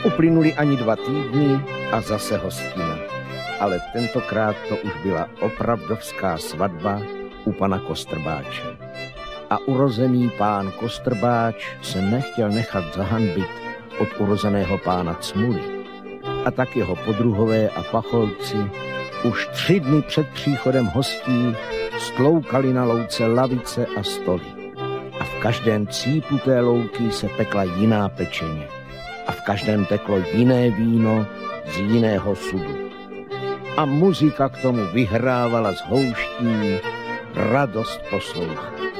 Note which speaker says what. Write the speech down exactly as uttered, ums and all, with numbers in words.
Speaker 1: Uplynuli ani dva týdny a zase hostina. Ale tentokrát to už byla opravdovská svatba u pana Kostrbáče. A urozený pán Kostrbáč se nechtěl nechat zahanbit od urozeného pána Cmuly. A tak jeho podruhové a pacholci už tři dny před příchodem hostí stloukali na louce lavice a stoly. A v každém cípu té louky se pekla jiná pečeně. A v každém teklo jiné víno z jiného sudu. A muzika k tomu vyhrávala z houští, radost poslouchat.